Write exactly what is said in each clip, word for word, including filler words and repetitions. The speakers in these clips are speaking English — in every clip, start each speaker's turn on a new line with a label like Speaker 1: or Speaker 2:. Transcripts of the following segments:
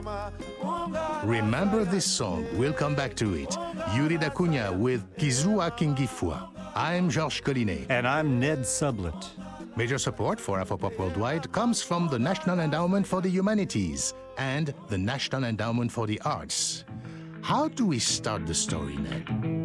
Speaker 1: Remember this song, we'll come back to it. Yuri da Cunha with Kizua Kingifua. I'm Georges Collinet.
Speaker 2: And I'm Ned Sublett.
Speaker 1: Major support for Afropop Worldwide comes from the National Endowment for the Humanities and the National Endowment for the Arts. How do we start the story, Ned?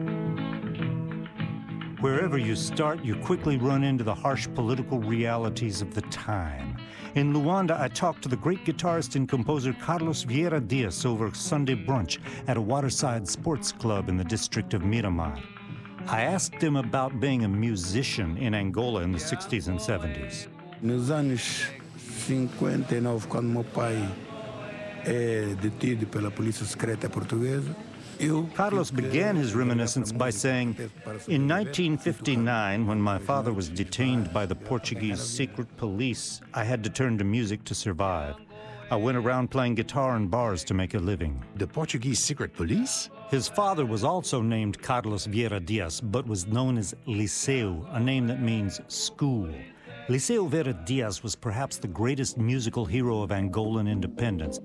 Speaker 2: Wherever you start, you quickly run into the harsh political realities of the time. In Luanda, I talked to the great guitarist and composer Carlos Vieira Dias over Sunday brunch at a waterside sports club in the district of Miramar. I asked him about being a musician in Angola in the sixties and seventies.
Speaker 3: Nos anos cinquenta e nove, quando meu pai é detido pela polícia secreta portuguesa,
Speaker 2: Carlos began his reminiscence by saying, in nineteen fifty-nine, when my father was detained by the Portuguese secret police, I had to turn to music to survive. I went around playing guitar in bars to make a living.
Speaker 1: The Portuguese secret police?
Speaker 2: His father was also named Carlos Vieira Dias, but was known as Liceu, a name that means school. Liceu Vieira Dias was perhaps the greatest musical hero of Angolan independence.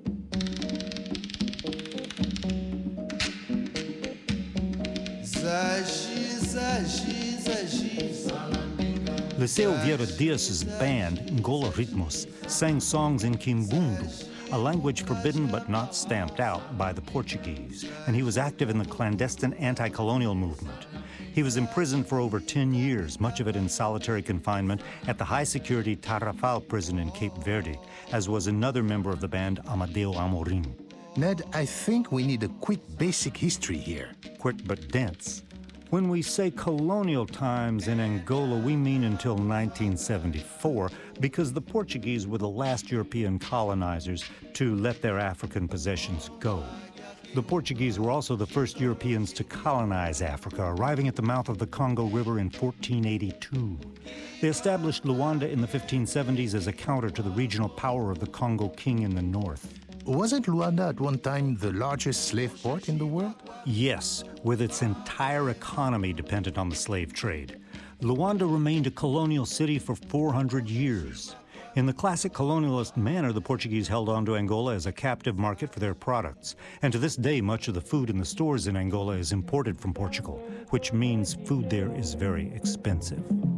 Speaker 2: Liceu Vieira Dias' band, Ngola Ritmos, sang songs in Kimbundu, a language forbidden but not stamped out by the Portuguese, and he was active in the clandestine anti-colonial movement. He was imprisoned for over ten years, much of it in solitary confinement at the high-security Tarrafal prison in Cape Verde, as was another member of the band, Amadeo Amorim.
Speaker 1: Ned, I think we need a quick basic history here.
Speaker 2: Quick but dense. When we say colonial times in Angola, we mean until nineteen seventy-four, because the Portuguese were the last European colonizers to let their African possessions go. The Portuguese were also the first Europeans to colonize Africa, arriving at the mouth of the Congo River in fourteen eighty-two. They established Luanda in the fifteen seventies as a counter to the regional power of the Congo King in the north.
Speaker 1: Wasn't Luanda at one time the largest slave port in the world?
Speaker 2: Yes, with its entire economy dependent on the slave trade. Luanda remained a colonial city for four hundred years. In the classic colonialist manner, the Portuguese held on to Angola as a captive market for their products. And to this day, much of the food in the stores in Angola is imported from Portugal, which means food there is very expensive.